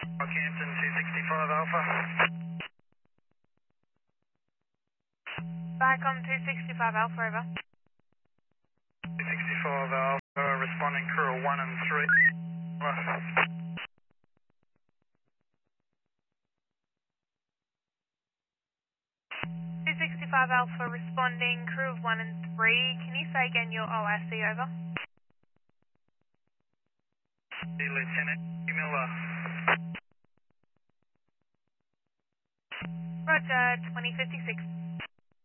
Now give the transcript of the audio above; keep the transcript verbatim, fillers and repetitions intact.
Rockhampton two sixty-five Alpha. Vicom two sixty-five Alpha, over. two sixty-five Alpha, responding crew one and three. two sixty-five Alpha, responding crew of one and three. Can you say again your O I C, over? Lieutenant Miller. Roger, twenty fifty-six.